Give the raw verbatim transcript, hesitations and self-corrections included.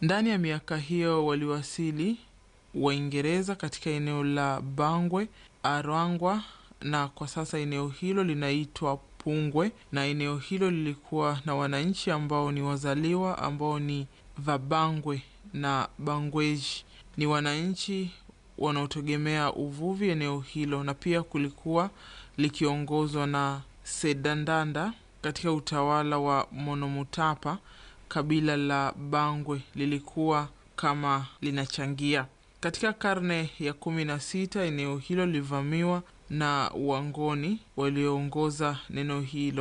Ndani ya miaka hiyo waliwasili Waingereza katika eneo la Bangwe, Arwangwa, na kwa sasa eneo hilo linaitwa Pungwe, na eneo hilo lilikuwa na wananchi ambao ni wazaliwa ambao ni Vabangwe na Bangweji. Ni wananchi wanaotegemea uvuvi eneo hilo, na pia kulikuwa likiongozwa na Sedandanda. Katika utawala wa Monomotapa, kabila la Bangwe lilikuwa kama linachangia. Katika karne ya kumi na sita eneo hilo livamiwa na Wangoni walioongoza neno hilo.